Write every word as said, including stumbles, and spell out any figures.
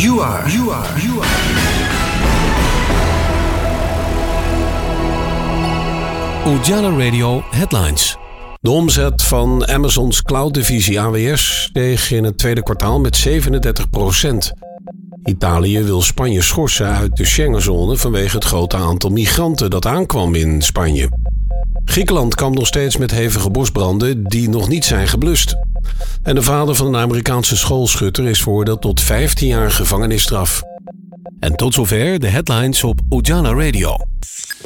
You are, you are, you are. Ujala Radio Headlines. De omzet van Amazons cloud-divisie A W S steeg in het tweede kwartaal met zevenendertig procent. Italië wil Spanje schorsen uit de Schengenzone vanwege het grote aantal migranten dat aankwam in Spanje. Griekenland kampt nog steeds met hevige bosbranden die nog niet zijn geblust. En de vader van een Amerikaanse schoolschutter is veroordeeld tot vijftien jaar gevangenisstraf. En tot zover de headlines op Ujala Radio.